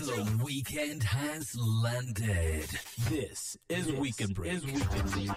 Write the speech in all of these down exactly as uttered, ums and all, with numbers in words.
The weekend has landed. This is this Weekend Break. Is Weekend Break.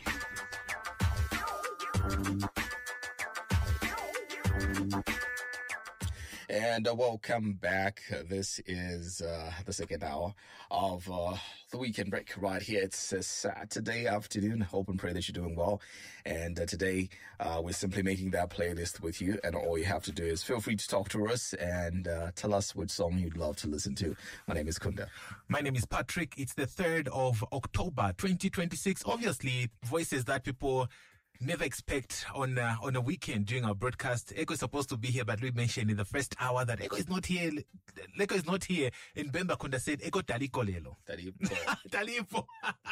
And uh, welcome back. This is uh, the second hour of uh, the Weekend Break right here. It's a Saturday afternoon. Hope and pray that you're doing well. And uh, today uh, we're simply making that playlist with you. And all you have to do is feel free to talk to us and uh, tell us which song you'd love to listen to. My name is Kunda. My name is Patrick. It's the third of October, twenty twenty-six. Obviously, voices that people never expect on uh, on a weekend during our broadcast. Eko is supposed to be here, but we mentioned in the first hour that Eko is not here. Eko is not here. And Bemba Kunda said, Eko taliko lelo. Talipo. Talipo.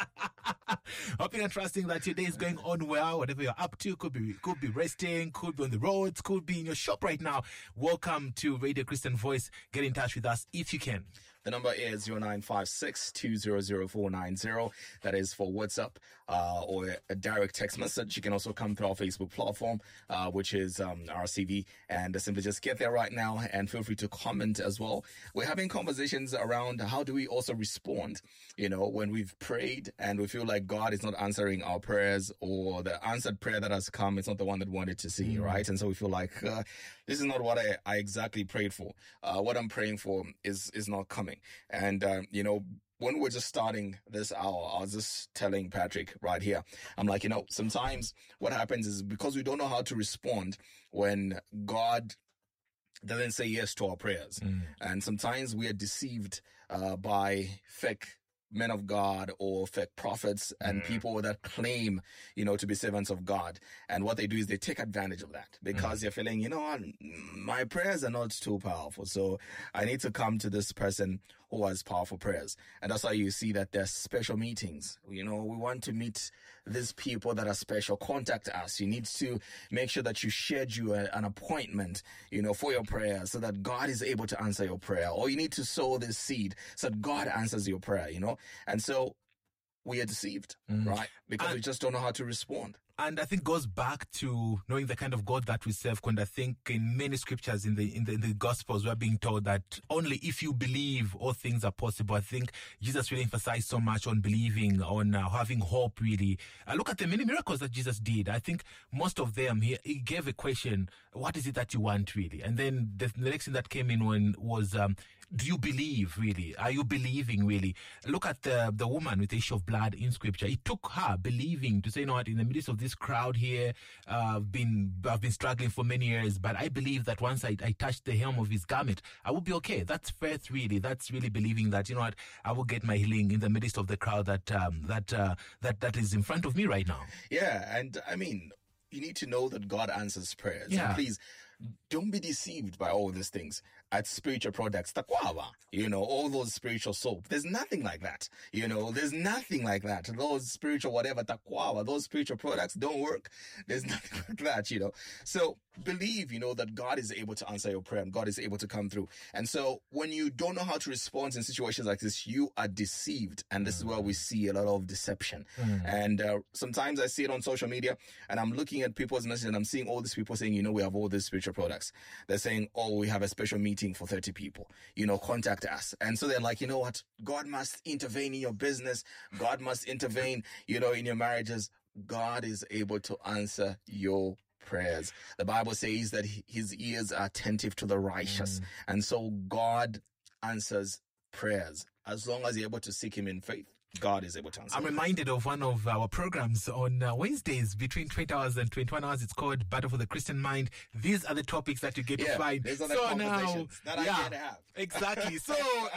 Hoping and trusting that your day is going on well. Whatever you're up to, could be could be resting, could be on the roads, could be in your shop right now. Welcome to Radio Christian Voice. Get in touch with us if you can. The number is zero nine five six, two zero zero, four nine zero. That is for WhatsApp uh, or a direct text message. You can also come through our Facebook platform, uh, which is um, R C V. And uh, simply just get there right now and feel free to comment as well. We're having conversations around how do we also respond, you know, when we've prayed and we feel like God is not answering our prayers, or the answered prayer that has come, it's not the one that we wanted to see, mm. right? And so we feel like uh, this is not what I, I exactly prayed for. Uh, what I'm praying for is, is not coming. And, uh, you know, when we're just starting this hour, I was just telling Patrick right here, I'm like, you know, sometimes what happens is because we don't know how to respond when God doesn't say yes to our prayers. Mm. And sometimes we are deceived uh, by fake men of God or fake prophets and mm. people that claim, you know, to be servants of God. And what they do is they take advantage of that because mm. they're feeling, you know what, my prayers are not too powerful. So I need to come to this person who has powerful prayers. And that's why you see that there's special meetings. You know, we want to meet these people that are special. Contact us. You need to make sure that you schedule a, an appointment, you know, for your prayer so that God is able to answer your prayer. Or you need to sow this seed so that God answers your prayer, you know. And so we are deceived, mm. right? Because and, we just don't know how to respond. And I think goes back to knowing the kind of God that we serve. And I think in many scriptures in the in the, in the Gospels, we're being told that only if you believe, all things are possible. I think Jesus really emphasized so much on believing, on uh, having hope, really. Uh, look at the many miracles that Jesus did. I think most of them, he, he gave a question, what is it that you want, really? And then the, the next thing that came in when was, um, do you believe, really? Are you believing, really? Look at the, the woman with the issue of blood in scripture. It took her believing to say, you know what, in the midst of this crowd here, uh, I've been I've been struggling for many years, but I believe that once I, I touch the hem of his garment, I will be okay. That's faith, really. That's really believing that, you know what, I will get my healing in the midst of the crowd that um, that uh, that that is in front of me right now. Yeah, and I mean, you need to know that God answers prayers. Yeah. And please, don't be deceived by all these things. At spiritual products, takwawa, you know, all those spiritual soap. There's nothing like that. You know, there's nothing like that. Those spiritual whatever, takwawa, those spiritual products don't work. There's nothing like that, you know. So believe, you know, that God is able to answer your prayer and God is able to come through. And so when you don't know how to respond in situations like this, you are deceived. And this mm. is where we see a lot of deception. Mm. And uh, sometimes I see it on social media and I'm looking at people's messages and I'm seeing all these people saying, you know, we have all these spiritual products. They're saying, oh, we have a special meeting for thirty people, you know, contact us. And so they're like, you know what? God must intervene in your business. God must intervene, you know, in your marriages. God is able to answer your prayers. The Bible says that his ears are attentive to the righteous. Mm. And so God answers prayers as long as you're able to seek him in faith. God is able to answer. I'm reminded of one of our programs on uh, Wednesdays between twenty hours and twenty-one hours. It's called Battle for the Christian Mind. These are the topics that you get yeah, to find. These are the so conversations now, that I yeah, get to have. Exactly. So